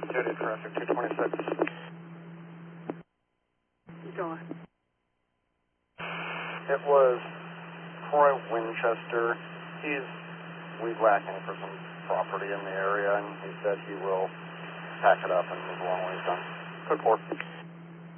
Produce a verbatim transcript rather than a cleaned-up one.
duty, traffic two twenty-six. Go on. It was Troy Winchester. He's weed whacking for some property in the area, and he said he will pack it up and move along when he's done. Code four.